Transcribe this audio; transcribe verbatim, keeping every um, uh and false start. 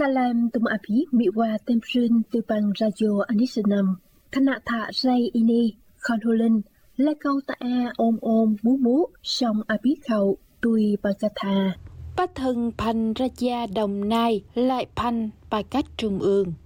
Salam tum api miwa temprin tu bang radio anisanam. Khana tha ray ini khonholin la câu ta a ôm ôm bú bú song api khẩu tui Pakatha. Bát thân Pan Raja Đồng Nai lại Pan Pakat Trung ương.